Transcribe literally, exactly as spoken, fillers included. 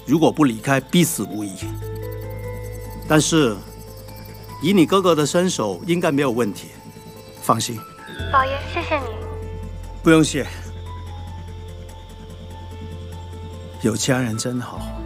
如果不离开，必死无疑。但是，以你哥哥的身手，应该没有问题。放心。 老爷，谢谢你。 不用谢。有家人真好。